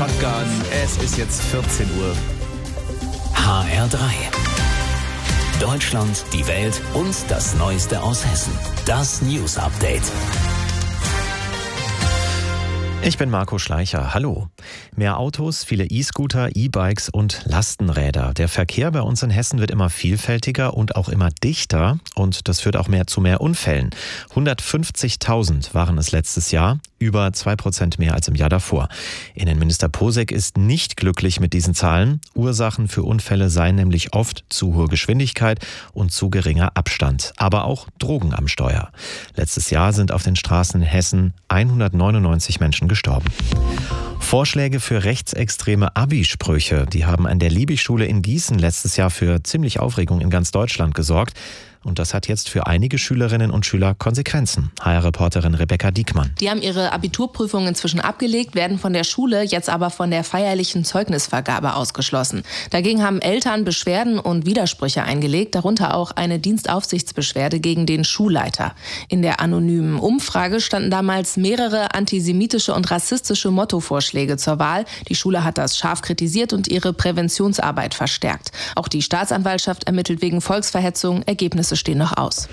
Shotgun. Es ist jetzt 14 Uhr. HR3. Deutschland, die Welt und das Neueste aus Hessen. Das News Update. Ich bin Marco Schleicher. Hallo. Mehr Autos, viele E-Scooter, E-Bikes und Lastenräder. Der Verkehr bei uns in Hessen wird immer vielfältiger und auch immer dichter. Und das führt auch zu mehr Unfällen. 150.000 waren es letztes Jahr, über 2% mehr als im Jahr davor. Innenminister Posek ist nicht glücklich mit diesen Zahlen. Ursachen für Unfälle seien nämlich oft zu hohe Geschwindigkeit und zu geringer Abstand. Aber auch Drogen am Steuer. Letztes Jahr sind auf den Straßen in Hessen 199 Menschen gestorben. Vorschläge für rechtsextreme Abi-Sprüche, die haben an der Liebig-Schule in Gießen letztes Jahr für ziemlich Aufregung in ganz Deutschland gesorgt. Und das hat jetzt für einige Schülerinnen und Schüler Konsequenzen. HR-Reporterin Rebecca Diekmann. Die haben ihre Abiturprüfung inzwischen abgelegt, werden von der Schule jetzt aber von der feierlichen Zeugnisvergabe ausgeschlossen. Dagegen haben Eltern Beschwerden und Widersprüche eingelegt, darunter auch eine Dienstaufsichtsbeschwerde gegen den Schulleiter. In der anonymen Umfrage standen damals mehrere antisemitische und rassistische Mottovorschläge zur Wahl. Die Schule hat das scharf kritisiert und ihre Präventionsarbeit verstärkt. Auch die Staatsanwaltschaft ermittelt wegen Volksverhetzung. Ergebnisse stehen noch aus.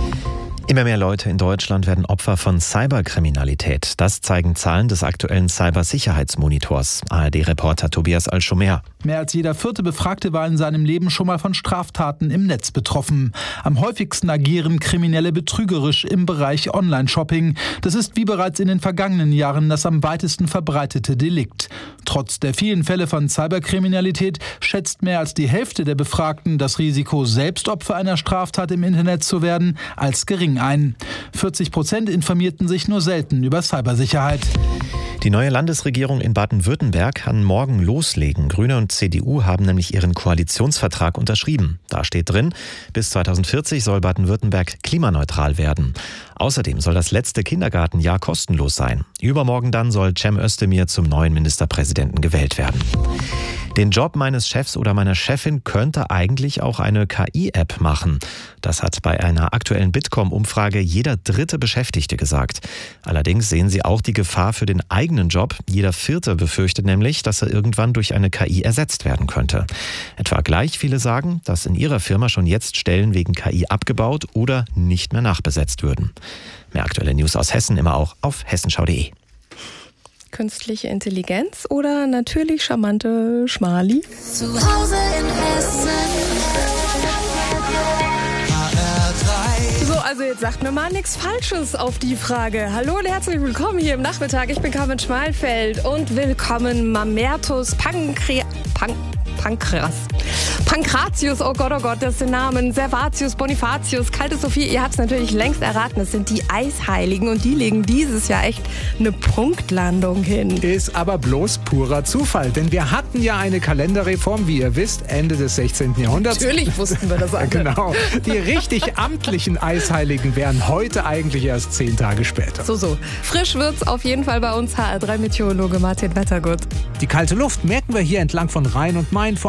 Immer mehr Leute in Deutschland werden Opfer von Cyberkriminalität. Das zeigen Zahlen des aktuellen Cybersicherheitsmonitors. ARD-Reporter Tobias Al-Schomer. Mehr als jeder vierte Befragte war in seinem Leben schon mal von Straftaten im Netz betroffen. Am häufigsten agieren Kriminelle betrügerisch im Bereich Online-Shopping. Das ist wie bereits in den vergangenen Jahren das am weitesten verbreitete Delikt. Trotz der vielen Fälle von Cyberkriminalität schätzt mehr als die Hälfte der Befragten das Risiko, selbst Opfer einer Straftat im Internet zu werden, als gering ein. 40% informierten sich nur selten über Cybersicherheit. Die neue Landesregierung in Baden-Württemberg kann morgen loslegen. Grüne und CDU haben nämlich ihren Koalitionsvertrag unterschrieben. Da steht drin, bis 2040 soll Baden-Württemberg klimaneutral werden. Außerdem soll das letzte Kindergartenjahr kostenlos sein. Übermorgen dann soll Cem Özdemir zum neuen Ministerpräsidenten gewählt werden. Den Job meines Chefs oder meiner Chefin könnte eigentlich auch eine KI-App machen. Das hat bei einer aktuellen Bitkom-Umfrage jeder dritte Beschäftigte gesagt. Allerdings sehen sie auch die Gefahr für den eigenen Job. Jeder vierte befürchtet nämlich, dass er irgendwann durch eine KI ersetzt werden könnte. Etwa gleich viele sagen, dass in ihrer Firma schon jetzt Stellen wegen KI abgebaut oder nicht mehr nachbesetzt würden. Mehr aktuelle News aus Hessen immer auch auf hessenschau.de. Künstliche Intelligenz oder natürlich charmante Schmali? Zu Hause in Hessen. So, also jetzt sagt mir mal nichts Falsches auf die Frage. Hallo und herzlich willkommen hier im Nachmittag. Ich bin Carmen Schmalfeld und willkommen Mamertus Pankratius, oh Gott, das sind Namen, Servatius, Bonifatius, Kalte Sophie, ihr habt es natürlich längst erraten, es sind die Eisheiligen und die legen dieses Jahr echt eine Punktlandung hin. Ist aber bloß purer Zufall, denn wir hatten ja eine Kalenderreform, wie ihr wisst, Ende des 16. Jahrhunderts. Natürlich wussten wir das alle. Genau, die richtig amtlichen Eisheiligen wären heute eigentlich erst 10 Tage später. So. Frisch wird's auf jeden Fall bei uns, HR3-Meteorologe Martin Wettergut. Die kalte Luft merken wir hier entlang von Rhein und Main vor